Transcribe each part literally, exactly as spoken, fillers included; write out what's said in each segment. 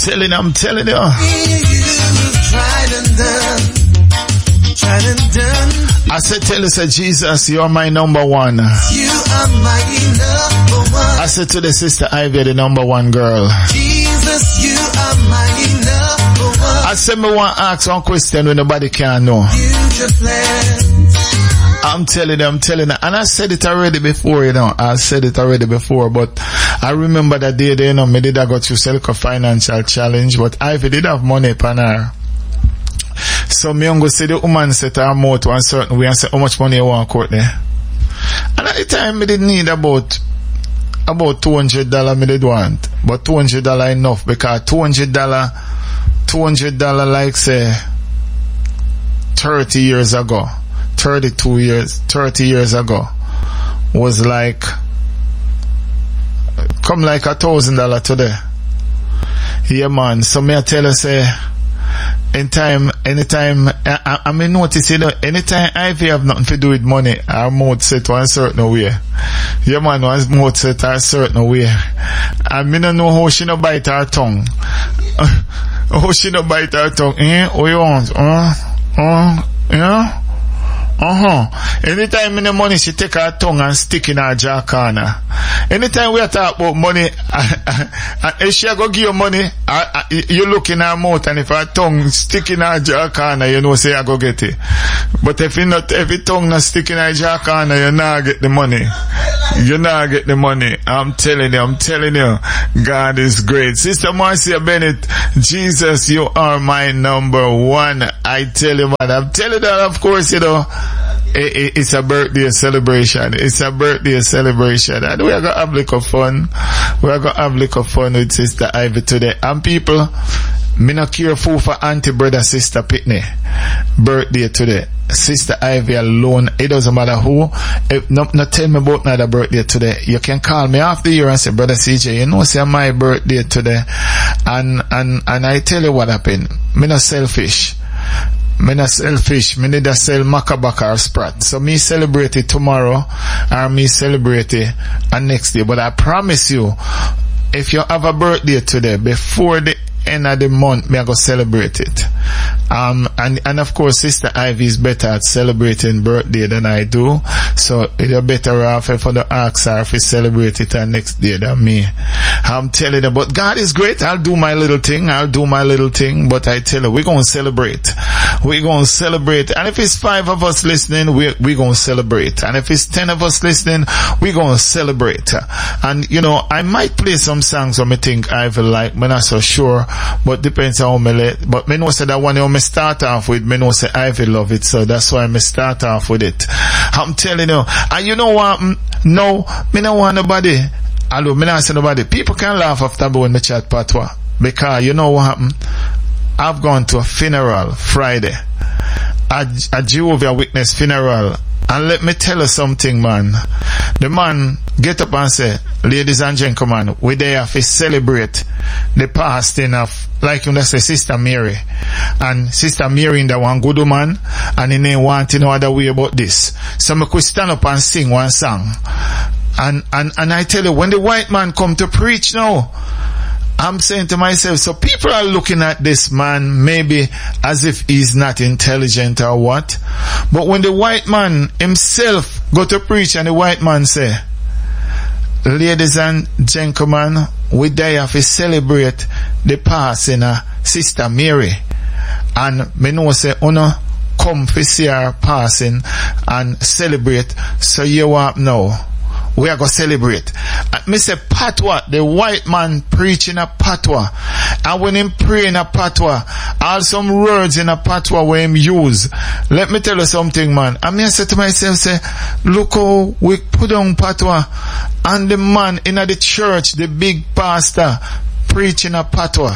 telling you, I'm telling you. I said, tell us, say, Jesus, you are my number one. You are my number one. I said to the sister Ivy, the number one girl. Jesus, you are my number one. I said, me want to ask one question when nobody can know. I'm telling you, I'm telling you. And I said it already before, you know. I said it already before, but I remember that day, you know, me did I go through self financial challenge, but Ivy did have money upon her. So me go say the woman set her mouth one certain way and say how much money you want court there. And at the time me did need about about two hundred dollars me did want. But two hundred dollars enough because two hundred dollars two hundred dollars like say thirty years ago. thirty-two years thirty years ago was like come like a thousand dollars today. Yeah man, so me I tell her say anytime, anytime, I, I mean notice, you know, anytime Ivy have nothing to do with money, our mouth set one certain way. Yeah man, our mouth set a certain way. I mean I know how she no bite her tongue. How she no bite her tongue. Eh? What you want? Uh, uh, yeah? Uh-huh. Anytime in the money, she take her tongue and stick in her jaw corner. Anytime we talk about money, if she go give you money, you look in her mouth, and if her tongue stick in her jaw corner, you know, say I go get it. But if you not, if your tongue not stick in her jaw corner, you not get the money. You not get the money. I'm telling you, I'm telling you, God is great. Sister Marcia Bennett, Jesus, you are my number one. I tell you, man, I'm telling you that, of course, you know, it's a birthday celebration. It's a birthday celebration. And we are going to have a little fun. We are going to have a little fun with Sister Ivy today. And people, me not careful for auntie, brother, sister Pitney. Birthday today. Sister Ivy alone. It doesn't matter who. If not, not tell me about another birthday today. You can call me after the year and say, Brother C J, you know, say my birthday today. And, and, and I tell you what happened. Me not selfish. Me not selfish. Me need to sell Macabaka or Sprat. So me celebrate it tomorrow or me celebrate it and next day. But I promise you, if you have a birthday today, before the end of the month, me I go celebrate it. Um, and, and of course, Sister Ivy is better at celebrating birthday than I do. So you're better off if you ask her if you celebrate it the next day than me. I'm telling you, but God is great. I'll do my little thing. I'll do my little thing. But I tell you, we're going to celebrate. We're going to celebrate. And if it's five of us listening, we're, we're going to celebrate. And if it's ten of us listening, we're going to celebrate. And, you know, I might play some songs that I think Ivy like. I'm not so sure. But depends on how me let. But me know say that one you me start off with, me know say Ivy love it. So that's why me start off with it. I'm telling you. And you know what? No, me don't want nobody. Hello, me not say nobody. People can laugh after when me chat patwa. Because you know what happened? I've gone to a funeral Friday. A, a Jehovah Witness funeral. And let me tell you something, man. The man get up and say, ladies and gentlemen, we there to celebrate the passing of, like you know, say, Sister Mary. And Sister Mary in the one good woman, and he ain't want to know other way about this. So me could stand up and sing one song. And, and, and I tell you, when the white man come to preach now, I'm saying to myself, so people are looking at this man maybe as if he's not intelligent or what. But when the white man himself go to preach and the white man say, ladies and gentlemen, we there to celebrate the passing of Sister Mary. And me know say, oh no, come to see her passing and celebrate. So you want now. We are going to celebrate. Uh, Mister Patwa, the white man preaching a Patwa. And when him pray in a Patwa, all some words in a Patwa where him use. Let me tell you something, man. I mean, I said to myself, say, look how we put on Patwa. And the man in the church, the big pastor, preaching a Patwa.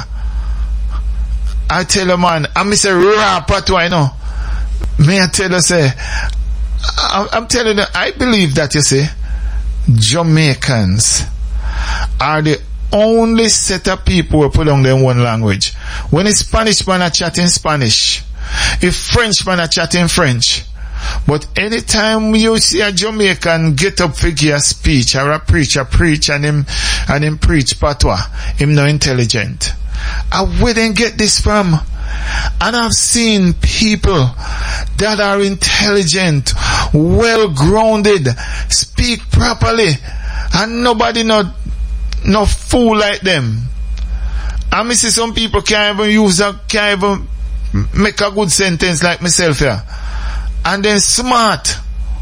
I tell you, man, I mean, say, raw Patwa, you know. May I tell you, say, I, I'm telling you, I believe that, you see. Jamaicans are the only set of people who put on their one language. When a Spanish man are chatting Spanish, if French man are chatting French, but anytime you see a Jamaican get up for give a speech or a preacher preach and him and him preach patois, him no intelligent. I where they get this from. And I've seen people that are intelligent, well grounded, speak properly, and nobody not no fool like them. And me see some people can't even use a can't even make a good sentence like myself here. And then smart.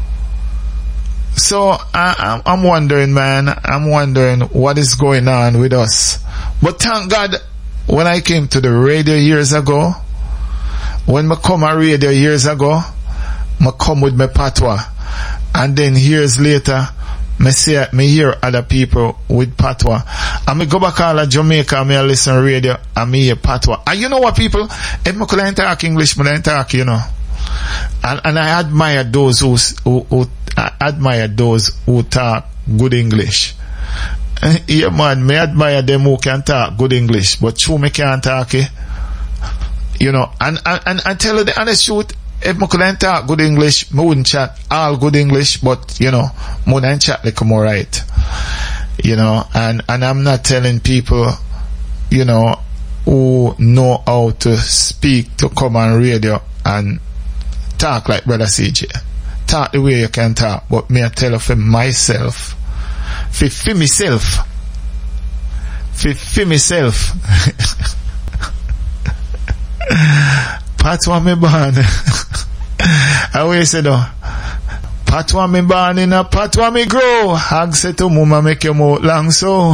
So I, I'm wondering, man, I'm wondering what is going on with us. But thank God, when I came to the radio years ago, when I come on radio years ago, I come with my patois. And then years later, I see, me hear other people with patois. And I go back all to Jamaica and I listen to radio and I hear patois. And you know what, people? If I couldn't talk English, I couldn't talk, you know. And, and I admire those who, who, who I admire those who talk good English. Yeah, man, me admire them who can talk good English, but true me can't talk it. You know, and, and, and I tell you the honest truth, if I couldn't talk good English, I wouldn't chat all good English, but, you know, I wouldn't chat like more right. You know, and, and I'm not telling people, you know, who know how to speak to come on radio and talk like Brother C J. Talk the way you can talk, but me I tell you for myself, for, for myself, for, for myself, Patois me born. I always say though, Patois me born in a patois me grow. Hag say to mama make your mouth long so.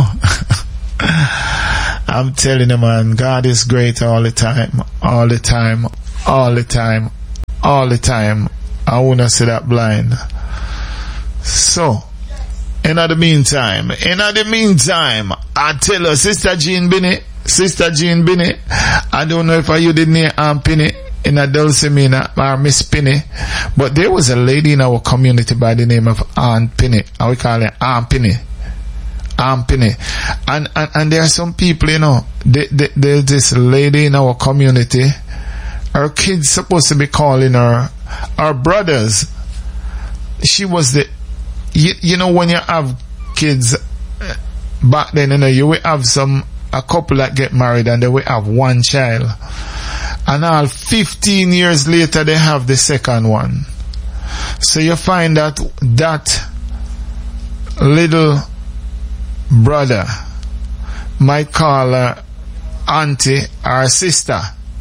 I'm telling you, man, God is great all the time, all the time, all the time, all the time. I wanna see that blind. So, in the meantime, in the meantime, I tell her, Sister Jean Binney, Sister Jean Binney, I don't know if I you did name Aunt Penny in a Dulcimina or Miss Penny, but there was a lady in our community by the name of Aunt Penny. I we call her Aunt Penny. Aunt Penny. And, and, and there are some people, you know, they, they, there's this lady in our community, her kids supposed to be calling her our brothers. She was the, you, you know, when you have kids back then, you know, you will have some, a couple that get married and they will have one child. And all fifteen years later, they have the second one. So you find that that little brother might call her auntie or sister.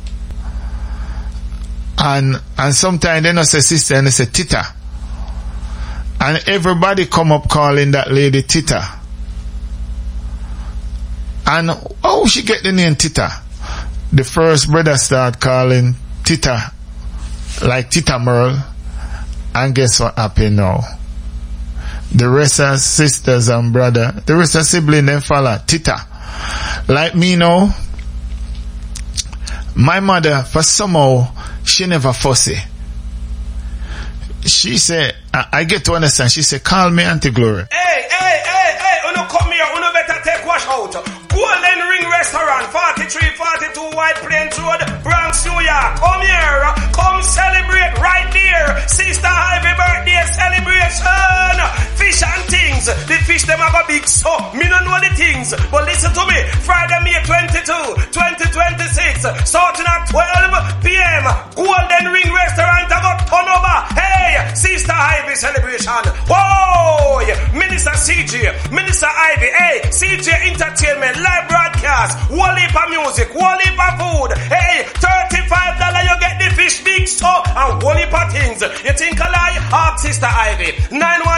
And, and sometimes they don't say sister and they say tita. And everybody come up calling that lady tita. And how she get the name tita? The first brother start calling tita, like Tita Merle. And guess what happened now? The rest of sisters and brother, the rest of siblings, them follow tita. Like me now, my mother, for somehow, she never fussy. She said, I, I get to understand, she said, call me Auntie Glory. Hey, hey, hey, hey, uno come here, uno better take wash out. Golden Ring Restaurant, forty-three forty-two White Plains Road, Bronx, New York. Come here, come celebrate right there. Sister Ivy birthday celebration. Fish and things. The fish them are big, so me don't know the things. But listen to me, Friday, May twenty-second, twenty twenty-six, starting at twelve p.m. Golden Ring Restaurant, I got turn over. Hey, Sister Ivy celebration. Whoa, Minister C J, Minister Ivy, hey, C J Entertainment, live broadcast, whole heap of music, whole heap of food. Hey, thirty-five dollars you get the fish big so and whole heap of things. You think a lie? Ask Sister Ivy. nine one